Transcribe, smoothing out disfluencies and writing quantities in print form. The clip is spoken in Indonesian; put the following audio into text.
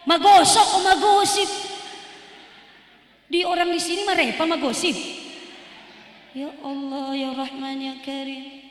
Magosok o magosip. Di orang di sini mah repal magosip. Ya Allah ya Rahman ya Karim.